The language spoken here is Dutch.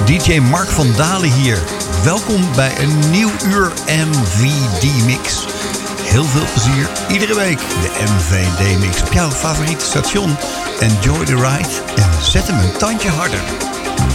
DJ Mark van Dalen hier. Welkom bij een nieuw uur MVD Mix. Heel veel plezier iedere week. De MVD Mix op jouw favoriete station. Enjoy the ride en zet hem een tandje harder.